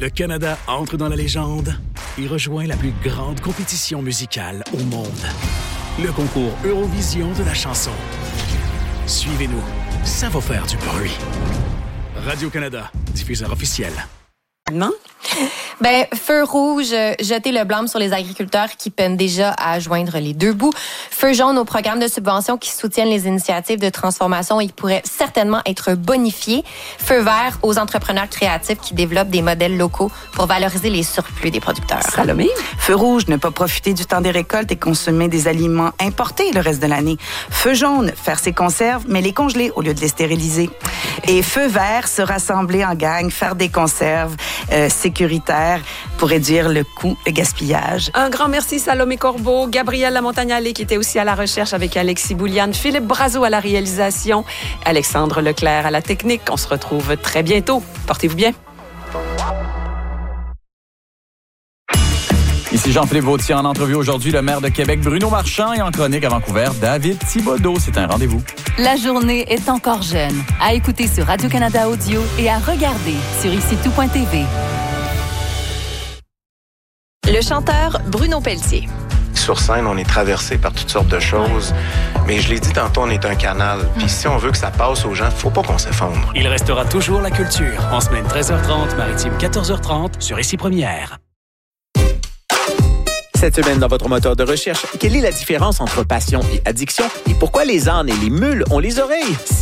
Le Canada entre dans la légende et rejoint la plus grande compétition musicale au monde. Le concours Eurovision de la chanson. Suivez-nous, ça va faire du bruit. Radio-Canada, diffuseur officiel. Non? Ben, feu rouge, jeter le blâme sur les agriculteurs qui peinent déjà à joindre les deux bouts. Feu jaune aux programmes de subvention qui soutiennent les initiatives de transformation et qui pourraient certainement être bonifiés. Feu vert aux entrepreneurs créatifs qui développent des modèles locaux pour valoriser les surplus des producteurs. Salomé? Feu rouge, ne pas profiter du temps des récoltes et consommer des aliments importés le reste de l'année. Feu jaune, faire ses conserves, mais les congeler au lieu de les stériliser. Et feu vert, se rassembler en gang, faire des conserves sécuritaires pour réduire le coût de gaspillage. Un grand merci Salomé Corbeau, Gabrielle Lamontagne-Allé qui était aussi à la recherche avec Alexis Bouliane, Philippe Brazeau à la réalisation, Alexandre Leclerc à la technique. On se retrouve très bientôt. Portez-vous bien. Ici Jean-Philippe Vautier en entrevue aujourd'hui, le maire de Québec, Bruno Marchand, et en chronique à Vancouver, David Thibodeau. C'est un rendez-vous. La journée est encore jeune. À écouter sur Radio-Canada Audio et à regarder sur ici-tout.tv. Le chanteur Bruno Pelletier. Sur scène, on est traversé par toutes sortes de choses. Mais je l'ai dit tantôt, on est un canal. Puis si on veut que ça passe aux gens, faut pas qu'on s'effondre. Il restera toujours la culture. En semaine 13h30, maritime 14h30, sur Ici Première. Cette semaine, dans votre moteur de recherche, quelle est la différence entre passion et addiction et pourquoi les ânes et les mules ont les oreilles?